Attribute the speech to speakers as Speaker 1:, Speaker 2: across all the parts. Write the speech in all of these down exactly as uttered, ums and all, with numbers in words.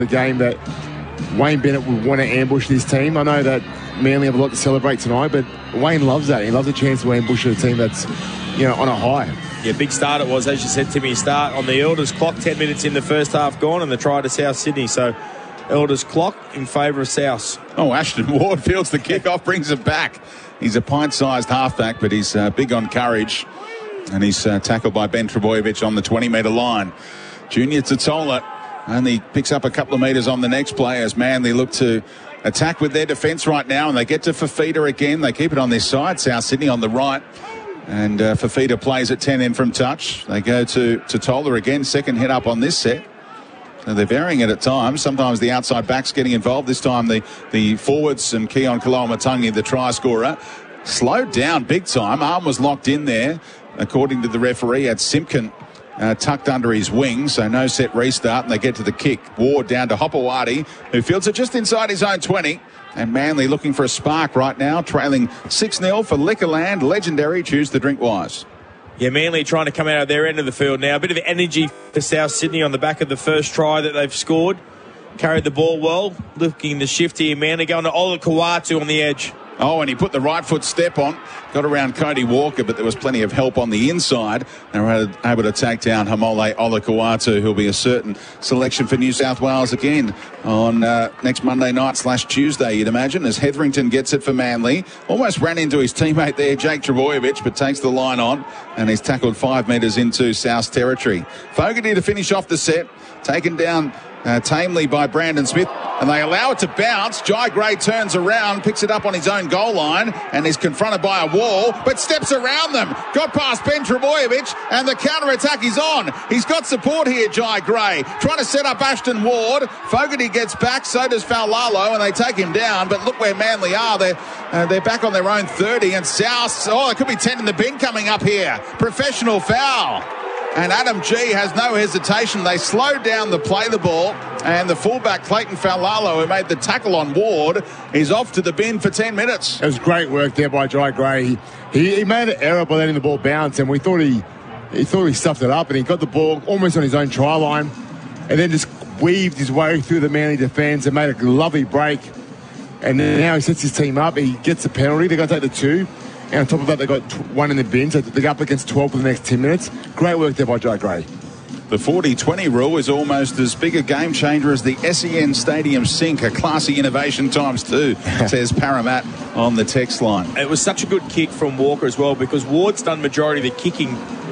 Speaker 1: the game that Wayne Bennett would want to ambush this team. I know that Manly have a lot to celebrate tonight, but Wayne loves that. He loves a chance to ambush a team that's, you know, on a high.
Speaker 2: Yeah, big start it was, as you said, Timmy. Start on the Elders clock, ten minutes in the first half gone, and the try to South Sydney. So Elders clock in favour of South.
Speaker 3: Oh, Ashton Ward fields the kickoff, brings it back. He's a pint-sized halfback, but he's uh, big on courage. And he's uh, tackled by Ben Trebojevic on the twenty-metre line. Junior Totola only picks up a couple of metres on the next play as Manly look to attack with their defence right now. And they get to Fafita again. They keep it on their side. South Sydney on the right. And uh, Fafita plays at ten in from touch. They go to Totola again. Second hit up on this set. So they're varying it at times. Sometimes the outside backs getting involved. This time the, the forwards and Keon Koloamatangi, the try scorer, slowed down big time. Arm was locked in there. According to the referee, had Simpkin uh, tucked under his wing, so no set restart, and they get to the kick. Ward down to Hopewadi, who fields it just inside his own twenty. And Manly looking for a spark right now, trailing six nil for Liquorland. Legendary, choose the drink wise.
Speaker 2: Yeah, Manly trying to come out of their end of the field now. A bit of energy for South Sydney on the back of the first try that they've scored. Carried the ball well, looking the shift here. Manly going to Ola Kawatu on the edge.
Speaker 3: Oh, and he put the right foot step on, got around Cody Walker, but there was plenty of help on the inside. They were able to take down Hamole Olakawatu, who'll be a certain selection for New South Wales again on uh, next Monday night slash Tuesday, you'd imagine, as Hetherington gets it for Manly. Almost ran into his teammate there, Jake Trebojevic, but takes the line on, and he's tackled five metres into South territory. Fogarty to finish off the set, taken down Uh, tamely by Brandon Smith, and they allow it to bounce. Jai Gray turns around, picks it up on his own goal line, and is confronted by a wall, but steps around them. Got past Ben Trebojevic, and the counter-attack is on. He's got support here, Jai Gray, trying to set up Ashton Ward. Fogarty gets back, so does Faulalo, and they take him down, but look where Manly are. They're, uh, they're back on their own thirty, and South, oh, there could be ten in the bin coming up here. Professional foul. And Adam G has no hesitation. They slowed down the play the ball, and the fullback Clayton Faulalo, who made the tackle on Ward, is off to the bin for ten minutes.
Speaker 1: It was great work there by Jai Gray. He, he, he made an error by letting the ball bounce, and we thought he he thought he stuffed it up, and he got the ball almost on his own try line, and then just weaved his way through the Manly defence and made a lovely break. And now he sets his team up. He gets the penalty. They're going to take the two. And on top of that, they got one in the bin, so they're up against twelve for the next ten minutes. Great work there by Jai Gray.
Speaker 3: The forty twenty rule is almost as big a game changer as the S E N Stadium sink, a classy innovation times two, says Paramat on the text line.
Speaker 2: It was such a good kick from Walker as well, because Ward's done majority of the kicking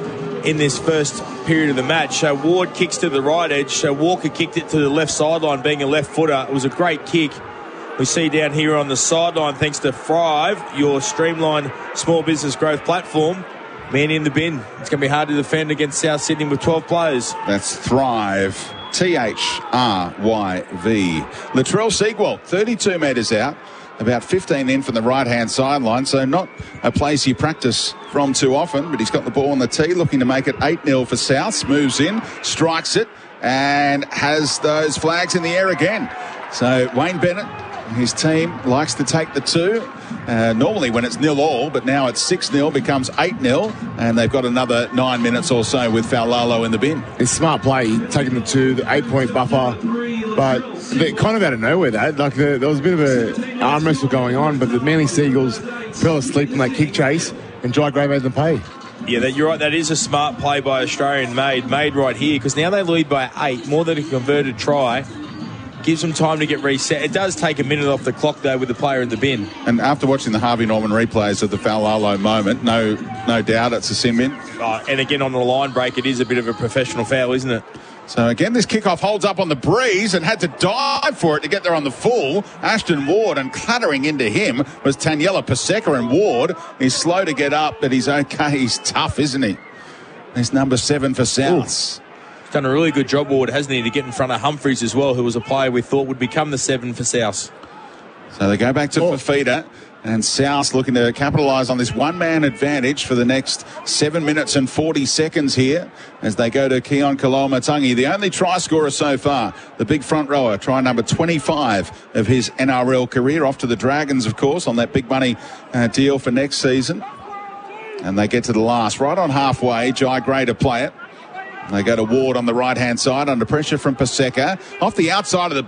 Speaker 2: in this first period of the match. So Ward kicks to the right edge, so Walker kicked it to the left sideline, being a left footer. It was a great kick. We see down here on the sideline, thanks to Thrive, your streamlined small business growth platform, man in the bin. It's going to be hard to defend against South Sydney with twelve players.
Speaker 3: That's Thrive, T H R Y V. Latrell Sequel, thirty-two metres out, about fifteen in from the right-hand sideline, so not a place you practice from too often, but he's got the ball on the tee, looking to make it eight nil for South. Moves in, strikes it, and has those flags in the air again. So Wayne Bennett, his team, likes to take the two. Uh, normally when it's nil all, but now it's six nil, becomes eight nil, and they've got another nine minutes or so with Faulalo in the bin.
Speaker 1: It's smart play, taking the two, the eight-point buffer, but they're kind of out of nowhere, that. Like, the, there was a bit of an arm wrestle going on, but the Manly Seagulls fell asleep in that kick chase, and Jai Gray made them pay.
Speaker 2: Yeah, that, you're right. That is a smart play by Australian made, made right here, because now they lead by eight, more than a converted try. Gives them time to get reset. It does take a minute off the clock, though, with the player in the bin.
Speaker 3: And after watching the Harvey Norman replays of the Faulalo moment, no no doubt it's a sin bin.
Speaker 2: Oh, and again, on the line break, it is a bit of a professional foul, isn't it?
Speaker 3: So again, this kickoff holds up on the breeze and had to dive for it to get there on the full. Ashton Ward, and clattering into him was Taniela Paseka, and Ward is slow to get up, but he's okay. He's tough, isn't he? He's number seven for South.
Speaker 2: Ooh. Done a really good job, Ward, hasn't he, to get in front of Humphreys as well, who was a player we thought would become the seven for South.
Speaker 3: So they go back to
Speaker 1: oh.
Speaker 3: Fafita, and South looking to capitalise on this one-man advantage for the next seven minutes and forty seconds here as they go to Keon Koloamatangi, the only try scorer so far, the big front rower, try number twenty-five of his N R L career, off to the Dragons, of course, on that big money uh, deal for next season. And they get to the last, right on halfway, Jai Gray to play it. They go to Ward on the right-hand side under pressure from Paseka. Off the outside of the